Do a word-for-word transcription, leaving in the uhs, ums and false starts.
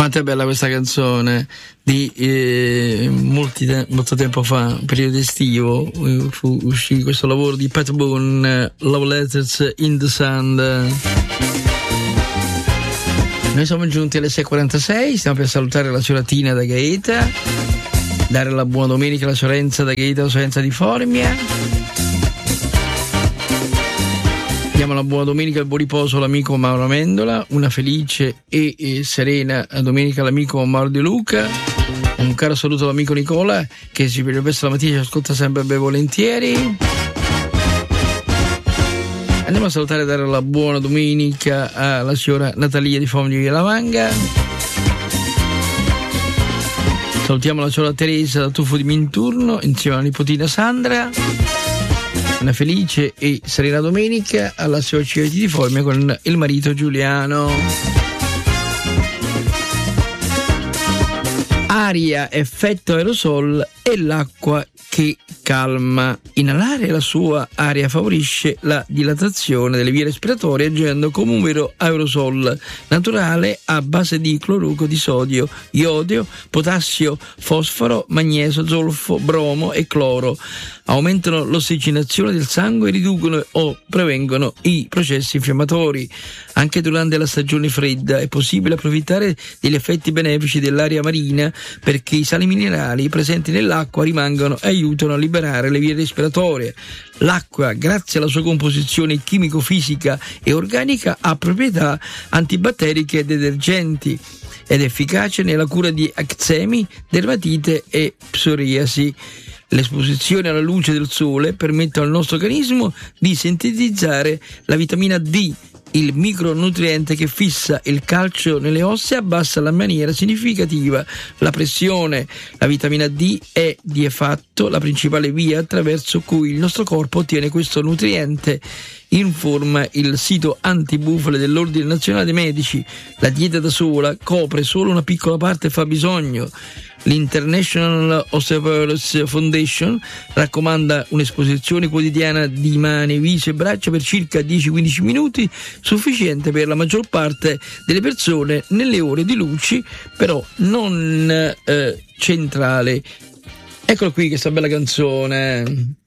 Quanto è bella questa canzone di eh, molti te- molto tempo fa, periodo estivo, eh, fu, uscì questo lavoro di Pat Boone, Love Letters in the Sand. Noi siamo giunti alle sei e quarantasei, stiamo per salutare la Tina da Gaeta, dare la buona domenica alla Sorenza da Gaeta, la Sorenza di Formia. Diamo la buona domenica al buon riposo all'amico Mauro Amendola, una felice e, e serena domenica all'amico Mauro De Luca, un caro saluto all'amico Nicola che si per la mattina ci ascolta sempre ben volentieri. Andiamo a salutare e dare la buona domenica alla signora Natalia di Fogni di Lavanga. Salutiamo la signora Teresa da Tuffo di Minturno insieme alla nipotina Sandra. Una felice e serena domenica alla signora Civeti di Formia con il marito Giuliano. Aria, effetto aerosol e l'acqua che calma. Inalare la sua aria favorisce la dilatazione delle vie respiratorie agendo come un vero aerosol naturale a base di cloruco di sodio, iodio, potassio, fosforo, magnesio, zolfo, bromo e cloro. Aumentano l'ossigenazione del sangue e riducono o prevengono i processi infiammatori. Anche durante la stagione fredda è possibile approfittare degli effetti benefici dell'aria marina perché i sali minerali presenti nell'acqua rimangono e aiutano a liberare le vie respiratorie. L'acqua, grazie alla sua composizione chimico-fisica e organica, ha proprietà antibatteriche e detergenti ed è efficace nella cura di eczemi, dermatite e psoriasi. L'esposizione alla luce del sole permette al nostro organismo di sintetizzare la vitamina D, il micronutriente che fissa il calcio nelle ossa e abbassa in maniera significativa la pressione. La vitamina D è di fatto la principale via attraverso cui il nostro corpo ottiene questo nutriente. Informa il sito antibufale dell'Ordine Nazionale dei Medici. La dieta da sola copre solo una piccola parte fabbisogno. L'International Osteoporosis Foundation raccomanda un'esposizione quotidiana di mani, viso e braccia per circa dieci quindici minuti, sufficiente per la maggior parte delle persone nelle ore di luci, però non eh, centrale. Eccola qui questa bella canzone.